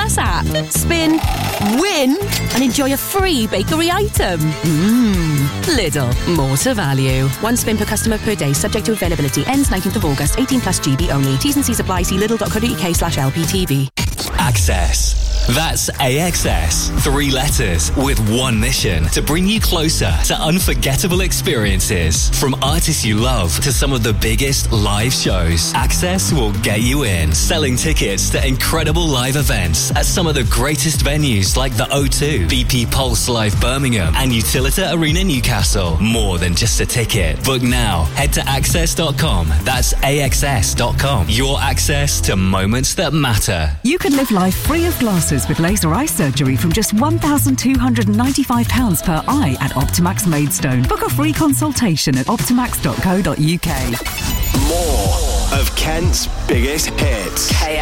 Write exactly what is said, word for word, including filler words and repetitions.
Plus app. Spin, win, and enjoy a free bakery item. Mmm. Lidl, more to value. One spin per customer per day, subject to availability. Ends nineteenth of August. eighteen plus G B only. T's and C's apply. See lidl.co.uk slash LPTV. Access. That's A X S. Three letters with one mission: to bring you closer to unforgettable experiences. From artists you love to some of the biggest live shows, Access will get you in. Selling tickets to incredible live events at some of the greatest venues like the O two, B P Pulse Live Birmingham, and Utilita Arena Newcastle. More than just a ticket. Book now. Head to access dot com. That's A X S dot com. Your access to moments that matter. You can live life free of glasses with laser eye surgery from just one thousand two hundred ninety-five pounds per eye at Optimax Maidstone. Book a free consultation at optimax dot co dot uk. More of Kent's biggest hits. K